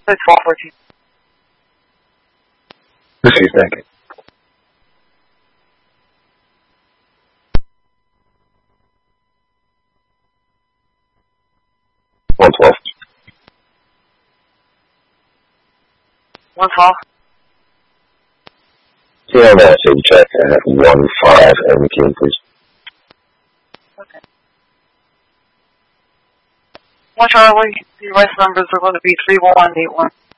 It's 1214. Who's she thinking? One 12. 112. TMS, so you check and have 1-5 and team, please. Okay. 1 Charlie, the US numbers are going to be 3181.